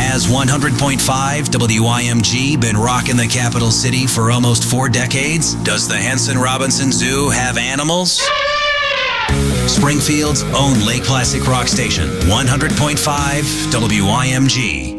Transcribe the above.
Has 100.5 WIMG been rocking the capital city for almost 4 decades? Does the Henson Robinson Zoo have animals? Springfield's own Lake Placid Rock Station, 100.5 WIMG.